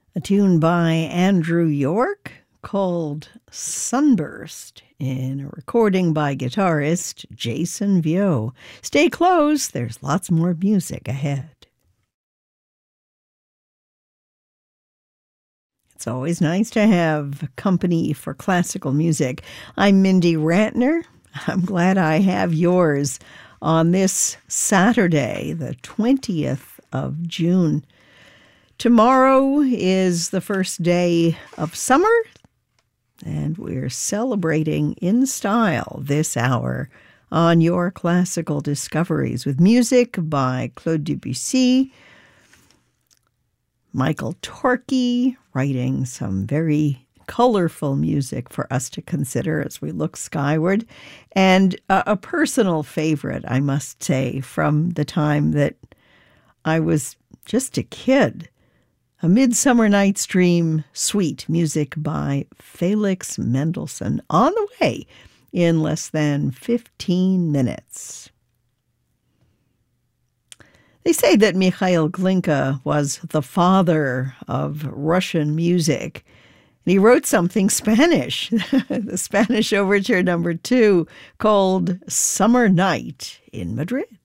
A tune by Andrew York called Sunburst in a recording by guitarist Jason Vio. Stay close, there's lots more music ahead. It's always nice to have company for classical music. I'm Mindy Rantner. I'm glad I have yours on this Saturday, the 20th of June. Tomorrow is the first day of summer, and we're celebrating in style this hour on Your Classical Discoveries with music by Claude Debussy, Michael Torke, writing some very colorful music for us to consider as we look skyward, and a personal favorite, I must say, from the time that I was just a kid. A Midsummer Night's Dream suite, music by Felix Mendelssohn, on the way in less than 15 minutes. They say that Mikhail Glinka was the father of Russian music. And he wrote something Spanish, the Spanish Overture No. 2, called Summer Night in Madrid.